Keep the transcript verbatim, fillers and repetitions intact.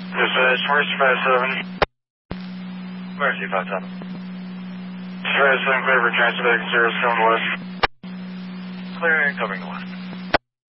Dispatch, Mercy five seven. Mercy five seven. five seven, clear for transfer, zero seven west. Clear and covering the west.